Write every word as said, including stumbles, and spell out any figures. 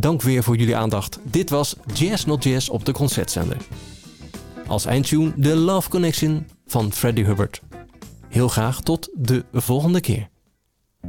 dank weer voor jullie aandacht. Dit was Jazz Not Jazz op de Concertzender. Als eindtune de Love Connection van Freddie Hubbard. Heel graag tot de volgende keer.